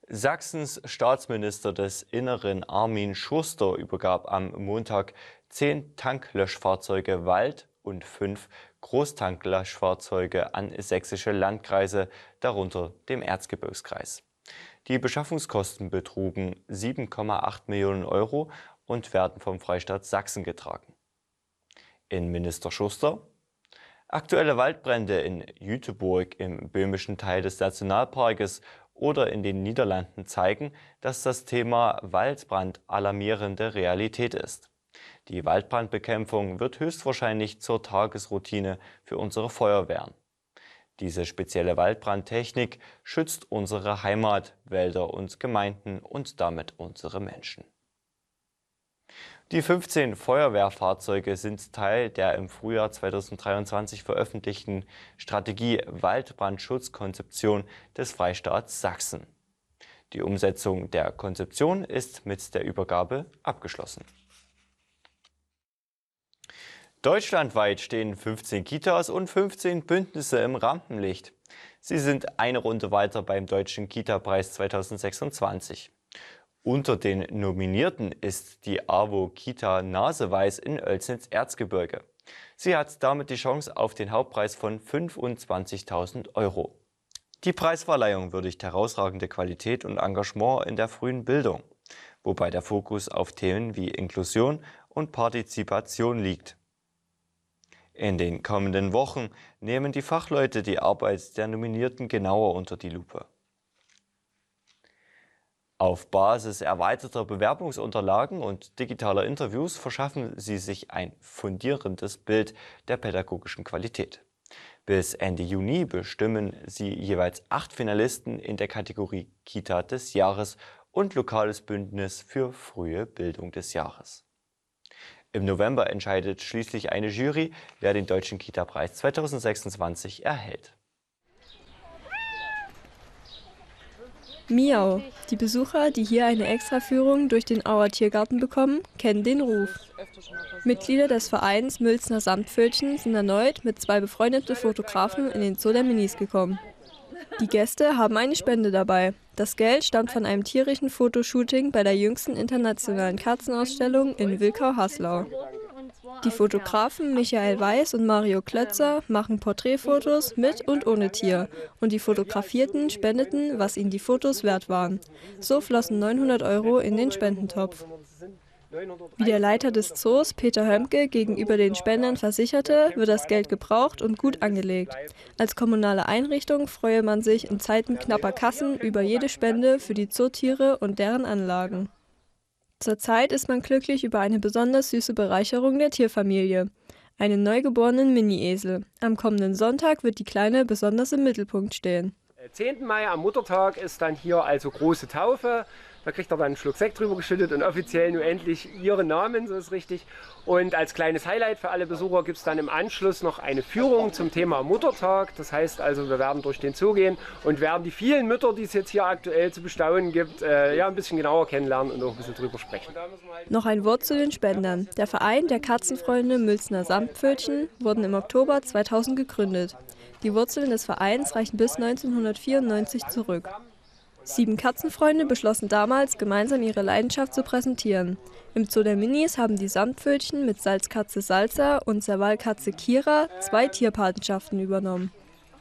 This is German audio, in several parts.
Sachsens Staatsminister des Inneren Armin Schuster übergab am Montag 10 Tanklöschfahrzeuge Wald und 5 Großtanklöschfahrzeuge an sächsische Landkreise, darunter dem Erzgebirgskreis. Die Beschaffungskosten betrugen 7,8 Millionen Euro und werden vom Freistaat Sachsen getragen. Innenminister Schuster: Aktuelle Waldbrände in Jüterbog im böhmischen Teil des Nationalparkes oder in den Niederlanden zeigen, dass das Thema Waldbrand alarmierende Realität ist. Die Waldbrandbekämpfung wird höchstwahrscheinlich zur Tagesroutine für unsere Feuerwehren. Diese spezielle Waldbrandtechnik schützt unsere Heimat, Wälder und Gemeinden und damit unsere Menschen. Die 15 Feuerwehrfahrzeuge sind Teil der im Frühjahr 2023 veröffentlichten Strategie Waldbrandschutzkonzeption des Freistaats Sachsen. Die Umsetzung der Konzeption ist mit der Übergabe abgeschlossen. Deutschlandweit stehen 15 Kitas und 15 Bündnisse im Rampenlicht. Sie sind eine Runde weiter beim Deutschen Kita-Preis 2026. Unter den Nominierten ist die AWO Kita Naseweiß in Oelsnitz-Erzgebirge. Sie hat damit die Chance auf den Hauptpreis von 25.000 Euro. Die Preisverleihung würdigt herausragende Qualität und Engagement in der frühen Bildung, wobei der Fokus auf Themen wie Inklusion und Partizipation liegt. In den kommenden Wochen nehmen die Fachleute die Arbeit der Nominierten genauer unter die Lupe. Auf Basis erweiterter Bewerbungsunterlagen und digitaler Interviews verschaffen sie sich ein fundierendes Bild der pädagogischen Qualität. Bis Ende Juni bestimmen sie jeweils 8 Finalisten in der Kategorie Kita des Jahres und Lokales Bündnis für frühe Bildung des Jahres. Im November entscheidet schließlich eine Jury, wer den Deutschen Kita-Preis 2026 erhält. Miau. Die Besucher, die hier eine Extraführung durch den Auer Tiergarten bekommen, kennen den Ruf. Mitglieder des Vereins Mülzner Samtpfötchen sind erneut mit 2 befreundeten Fotografen in den Zoo der Minis gekommen. Die Gäste haben eine Spende dabei. Das Geld stammt von einem tierischen Fotoshooting bei der jüngsten internationalen Katzenausstellung in Wilkau-Haslau. Die Fotografen Michael Weiß und Mario Klötzer machen Porträtfotos mit und ohne Tier und die Fotografierten spendeten, was ihnen die Fotos wert waren. So flossen 900 Euro in den Spendentopf. Wie der Leiter des Zoos, Peter Hömke, gegenüber den Spendern versicherte, wird das Geld gebraucht und gut angelegt. Als kommunale Einrichtung freue man sich in Zeiten knapper Kassen über jede Spende für die Zootiere und deren Anlagen. Zurzeit ist man glücklich über eine besonders süße Bereicherung der Tierfamilie: einen neugeborenen Mini-Esel. Am kommenden Sonntag wird die Kleine besonders im Mittelpunkt stehen. 10. Mai am Muttertag ist dann hier also große Taufe. Da kriegt er dann einen Schluck Sekt drüber geschüttet und offiziell nur endlich ihren Namen, so ist richtig. Und als kleines Highlight für alle Besucher gibt es dann im Anschluss noch eine Führung zum Thema Muttertag. Das heißt also, wir werden durch den Zoo gehen und werden die vielen Mütter, die es jetzt hier aktuell zu bestaunen gibt, ein bisschen genauer kennenlernen und auch ein bisschen drüber sprechen. Noch ein Wort zu den Spendern. Der Verein der Katzenfreunde Mülzner Samtpfötchen wurden im Oktober 2000 gegründet. Die Wurzeln des Vereins reichen bis 1994 zurück. 7 Katzenfreunde beschlossen damals, gemeinsam ihre Leidenschaft zu präsentieren. Im Zoo der Minis haben die Samtpfötchen mit Salzkatze Salza und Servalkatze Kira 2 Tierpatenschaften übernommen.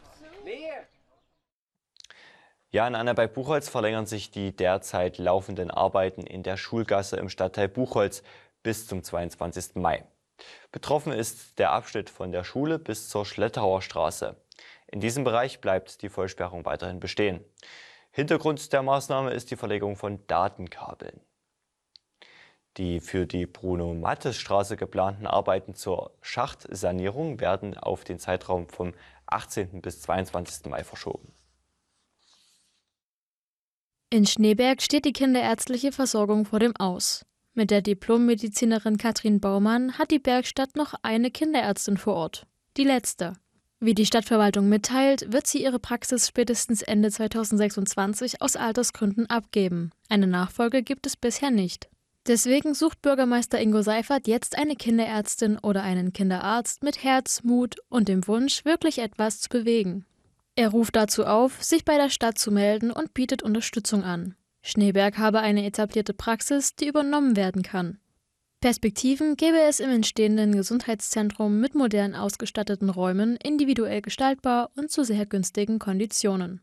Ja, in Annaberg Buchholz verlängern sich die derzeit laufenden Arbeiten in der Schulgasse im Stadtteil Buchholz bis zum 22. Mai. Betroffen ist der Abschnitt von der Schule bis zur Schlettauer Straße. In diesem Bereich bleibt die Vollsperrung weiterhin bestehen. Hintergrund der Maßnahme ist die Verlegung von Datenkabeln. Die für die Bruno-Mattes-Straße geplanten Arbeiten zur Schachtsanierung werden auf den Zeitraum vom 18. bis 22. Mai verschoben. In Schneeberg steht die kinderärztliche Versorgung vor dem Aus. Mit der Diplommedizinerin Katrin Baumann hat die Bergstadt noch eine Kinderärztin vor Ort. Die letzte. Wie die Stadtverwaltung mitteilt, wird sie ihre Praxis spätestens Ende 2026 aus Altersgründen abgeben. Eine Nachfolge gibt es bisher nicht. Deswegen sucht Bürgermeister Ingo Seifert jetzt eine Kinderärztin oder einen Kinderarzt mit Herz, Mut und dem Wunsch, wirklich etwas zu bewegen. Er ruft dazu auf, sich bei der Stadt zu melden und bietet Unterstützung an. Schneeberg habe eine etablierte Praxis, die übernommen werden kann. Perspektiven gäbe es im entstehenden Gesundheitszentrum mit modern ausgestatteten Räumen, individuell gestaltbar und zu sehr günstigen Konditionen.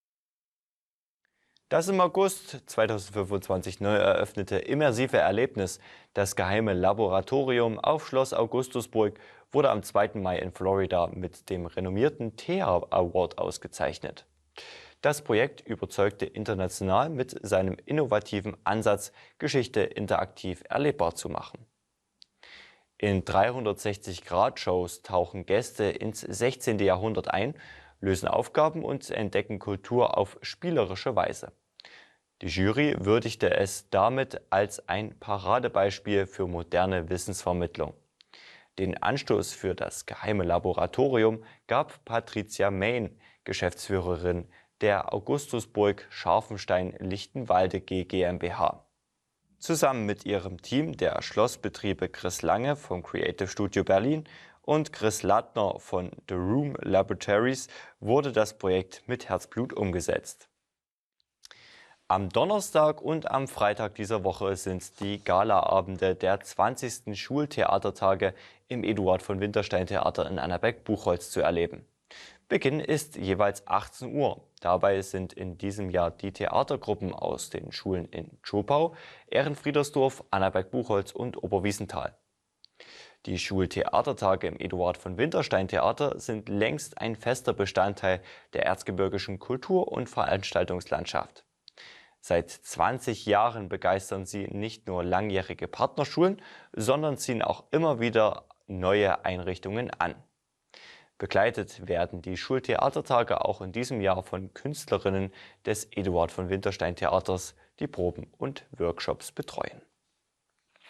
Das im August 2025 neu eröffnete immersive Erlebnis, das geheime Laboratorium auf Schloss Augustusburg, wurde am 2. Mai in Florida mit dem renommierten TEA Award ausgezeichnet. Das Projekt überzeugte international mit seinem innovativen Ansatz, Geschichte interaktiv erlebbar zu machen. In 360-Grad-Shows tauchen Gäste ins 16. Jahrhundert ein, lösen Aufgaben und entdecken Kultur auf spielerische Weise. Die Jury würdigte es damit als ein Paradebeispiel für moderne Wissensvermittlung. Den Anstoß für das geheime Laboratorium gab Patricia Main, Geschäftsführerin der Augustusburg Scharfenstein-Lichtenwalde GmbH. Zusammen mit ihrem Team der Schlossbetriebe Chris Lange vom Creative Studio Berlin und Chris Lattner von The Room Laboratories wurde das Projekt mit Herzblut umgesetzt. Am Donnerstag und am Freitag dieser Woche sind die Galaabende der 20. Schultheatertage im Eduard von Winterstein Theater in Annaberg-Buchholz zu erleben. Beginn ist jeweils 18 Uhr. Dabei sind in diesem Jahr die Theatergruppen aus den Schulen in Zschopau, Ehrenfriedersdorf, Annaberg-Buchholz und Oberwiesenthal. Die Schultheatertage im Eduard von Winterstein Theater sind längst ein fester Bestandteil der erzgebirgischen Kultur- und Veranstaltungslandschaft. Seit 20 Jahren begeistern sie nicht nur langjährige Partnerschulen, sondern ziehen auch immer wieder neue Einrichtungen an. Begleitet werden die Schultheatertage auch in diesem Jahr von Künstlerinnen des Eduard von Winterstein Theaters, die Proben und Workshops betreuen.